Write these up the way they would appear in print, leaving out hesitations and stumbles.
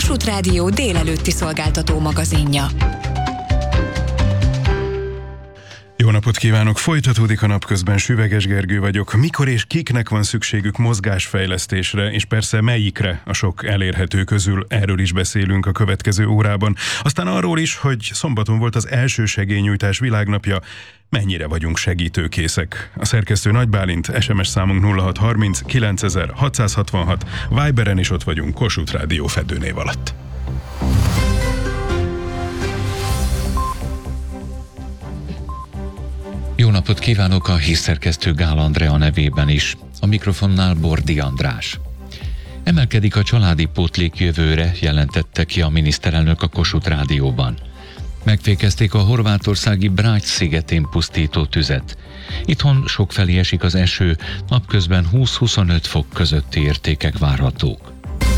Kossuth Rádió délelőtti szolgáltató magazinja. Jó napot kívánok! Folytatódik a Napközben, Süveges Gergő vagyok. Mikor és kiknek van szükségük mozgásfejlesztésre, és persze melyikre a sok elérhető közül, erről is beszélünk a következő órában. Aztán arról is, hogy szombaton volt az első segélynyújtás világnapja, mennyire vagyunk segítőkészek. A szerkesztő Nagy Bálint, SMS számunk 0630 9666, Viberen is ott vagyunk, Kossuth Rádió fedőnév alatt. Jó napot kívánok a hírszerkesztő Gál Andrea nevében is. A mikrofonnál Bordi András. Emelkedik a családi pótlék jövőre, jelentette ki a miniszterelnök a Kossuth Rádióban. Megfékezték a horvátországi Brač szigetén pusztító tüzet. Itthon sokfelé esik az eső, napközben 20-25 fok közötti értékek várhatók.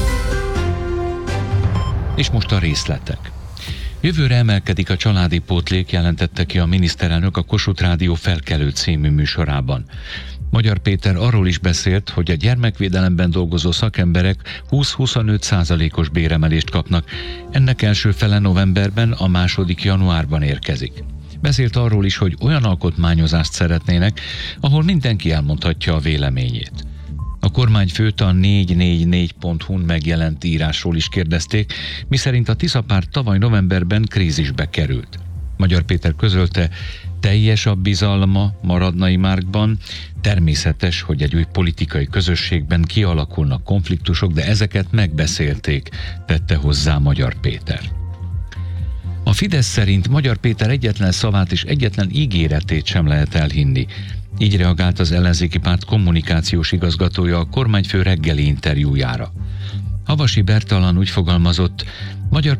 És most a részletek. Jövőre emelkedik a családi pótlék, jelentette ki a miniszterelnök a Kossuth Rádió Felkelő című műsorában. Magyar Péter arról is beszélt, hogy a gyermekvédelemben dolgozó szakemberek 20-25%-os béremelést kapnak. Ennek első fele novemberben, a második januárban érkezik. Beszélt arról is, hogy olyan alkotmányozást szeretnének, ahol mindenki elmondhatja a véleményét. A kormányfőt a 444.hu-n megjelent írásról is kérdezték, miszerint a Tisza párt tavaly novemberben krízisbe került. Magyar Péter közölte, teljes a bizalma Maradnai Márkban, természetes, hogy egy új politikai közösségben kialakulnak konfliktusok, de ezeket megbeszélték, tette hozzá Magyar Péter. A Fidesz szerint Magyar Péter egyetlen szavát és egyetlen ígéretét sem lehet elhinni. Így reagált az ellenzéki párt kommunikációs igazgatója a kormányfő reggeli interjújára. Havasi Bertalan úgy fogalmazott, Magyar